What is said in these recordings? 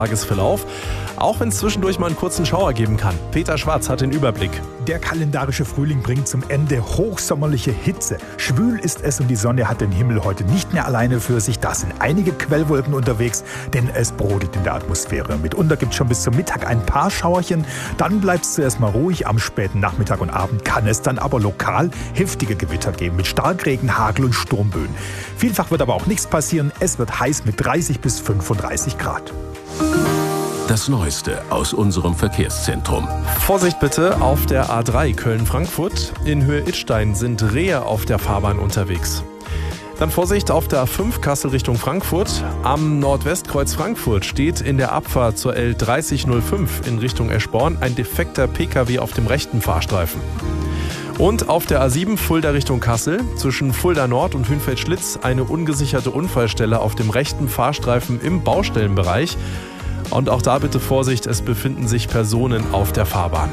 Tagesverlauf, auch wenn es zwischendurch mal einen kurzen Schauer geben kann. Peter Schwarz hat den Überblick. Der kalendarische Frühling bringt zum Ende hochsommerliche Hitze. Schwül ist es und die Sonne hat den Himmel heute nicht mehr alleine für sich. Da sind einige Quellwolken unterwegs, denn es brodelt in der Atmosphäre. Mitunter gibt es schon bis zum Mittag ein paar Schauerchen. Dann bleibt es zuerst mal ruhig. Am späten Nachmittag und Abend kann es dann aber lokal heftige Gewitter geben mit Starkregen, Hagel und Sturmböen. Vielfach wird aber auch nichts passieren. Es wird heiß mit 30 bis 35 Grad. Das Neueste aus unserem Verkehrszentrum. Vorsicht bitte auf der A3 Köln-Frankfurt. In Höhe Idstein sind Rehe auf der Fahrbahn unterwegs. Dann Vorsicht auf der A5 Kassel Richtung Frankfurt. Am Nordwestkreuz Frankfurt steht in der Abfahrt zur L3005 in Richtung Eschborn ein defekter Pkw auf dem rechten Fahrstreifen. Und auf der A7 Fulda Richtung Kassel zwischen Fulda Nord und Hünfeld-Schlitz eine ungesicherte Unfallstelle auf dem rechten Fahrstreifen im Baustellenbereich. Und auch da bitte Vorsicht, es befinden sich Personen auf der Fahrbahn.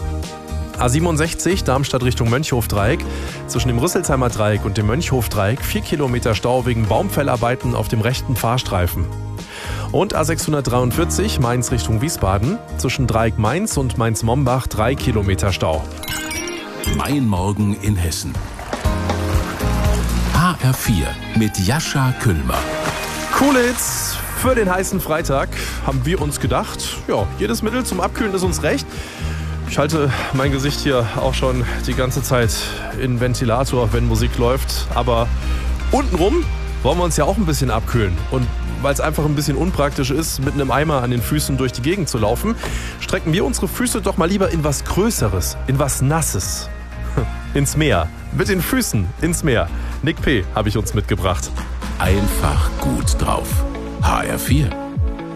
A67 Darmstadt Richtung Mönchhofdreieck. Zwischen dem Rüsselsheimer Dreieck und dem Mönchhofdreieck 4 Kilometer Stau wegen Baumfällarbeiten auf dem rechten Fahrstreifen. Und A643 Mainz Richtung Wiesbaden. Zwischen Dreieck Mainz und Mainz-Mombach 3 Kilometer Stau. Mein Morgen in Hessen. HR4 mit Jascha Küllmer. Coole Hits für den heißen Freitag, haben wir uns gedacht. Ja, jedes Mittel zum Abkühlen ist uns recht. Ich halte mein Gesicht hier auch schon die ganze Zeit in Ventilator, wenn Musik läuft. Aber untenrum wollen wir uns ja auch ein bisschen abkühlen. Und weil es einfach ein bisschen unpraktisch ist, mit einem Eimer an den Füßen durch die Gegend zu laufen, strecken wir unsere Füße doch mal lieber in was Größeres, in was Nasses. Ins Meer. Mit den Füßen ins Meer. Nick P. habe ich uns mitgebracht. Einfach gut drauf. HR4.